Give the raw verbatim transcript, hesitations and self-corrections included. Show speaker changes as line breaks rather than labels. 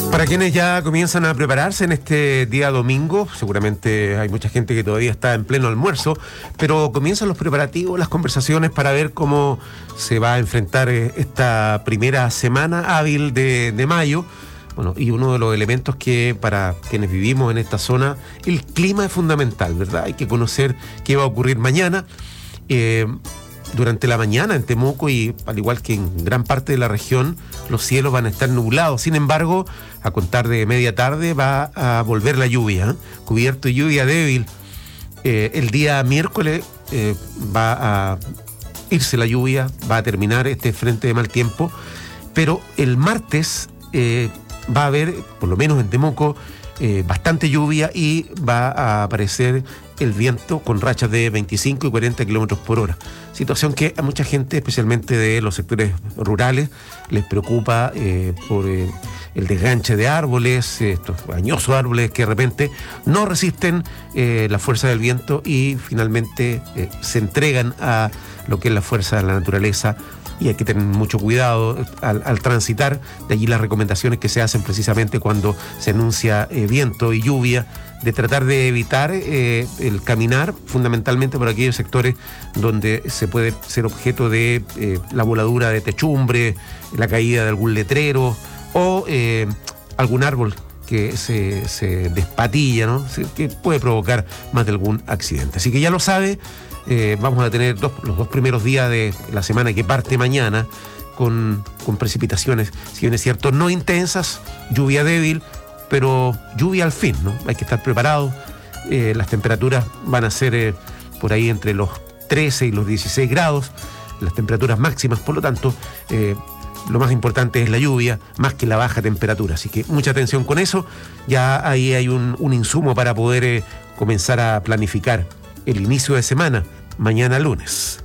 Para quienes ya comienzan a prepararse en este día domingo, seguramente hay mucha gente que todavía está en pleno almuerzo, pero comienzan los preparativos, las conversaciones para ver cómo se va a enfrentar esta primera semana hábil de, de mayo. Bueno, y uno de los elementos que para quienes vivimos en esta zona, el clima es fundamental, ¿verdad? Hay que conocer qué va a ocurrir mañana. Eh, Durante la mañana en Temuco y al igual que en gran parte de la región, los cielos van a estar nublados. Sin embargo, a contar de media tarde va a volver la lluvia, ¿eh? Cubierto y lluvia débil. Eh, el día miércoles eh, va a irse la lluvia, va a terminar este frente de mal tiempo, pero el martes eh, va a haber, por lo menos en Temuco, eh, bastante lluvia y va a aparecer el viento con rachas de veinticinco y cuarenta kilómetros por hora. Situación que a mucha gente, especialmente de los sectores rurales, les preocupa eh, por eh, el desganche de árboles, eh, estos añosos árboles que de repente no resisten eh, la fuerza del viento y finalmente eh, se entregan a lo que es la fuerza de la naturaleza. Y hay que tener mucho cuidado al, al transitar. De allí las recomendaciones que se hacen precisamente cuando se anuncia eh, viento y lluvia, de tratar de evitar eh, el caminar, fundamentalmente por aquellos sectores donde se puede ser objeto de eh, la voladura de techumbre, la caída de algún letrero o eh, algún árbol que se, se despatilla, ¿no? Que puede provocar más de algún accidente. Así que ya lo sabe. Eh, vamos a tener dos, los dos primeros días de la semana que parte mañana con, con precipitaciones, si bien es cierto, no intensas, lluvia débil, pero lluvia al fin, ¿no? Hay que estar preparados. Eh, las temperaturas van a ser eh, por ahí entre los trece y los dieciséis grados, las temperaturas máximas, por lo tanto, eh, lo más importante es la lluvia, más que la baja temperatura. Así que mucha atención con eso. Ya ahí hay un, un insumo para poder eh, comenzar a planificar el inicio de semana, mañana lunes.